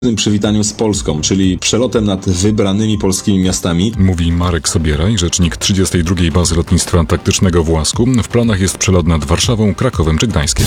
przywitaniu z Polską, czyli przelotem nad wybranymi polskimi miastami. Mówi Marek Sobieraj, rzecznik 32. Bazy Lotnictwa Taktycznego w Łasku. W planach jest przelot nad Warszawą, Krakowem czy Gdańskiem.